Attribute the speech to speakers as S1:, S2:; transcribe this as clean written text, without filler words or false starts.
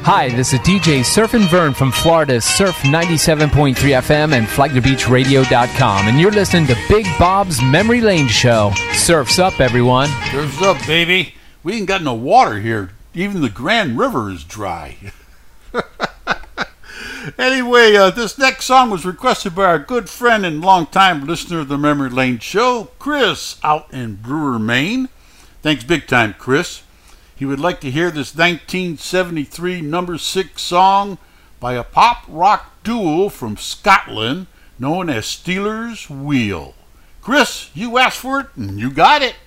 S1: Hi, this is DJ Surfin' Vern from Florida's Surf 97.3 FM and FlagTheBeachRadio.com, and you're listening to Big Bob's Memory Lane Show. Surf's up, everyone.
S2: Surf's up, baby. We ain't got no water here. Even the Grand River is dry. Anyway, this next song was requested by our good friend and longtime listener of the Memory Lane Show, Chris, out in Brewer, Maine. Thanks big time, Chris. He would like to hear this 1973 number 6 song by a pop rock duo from Scotland known as Stealers Wheel. Chris, you asked for it and you got it.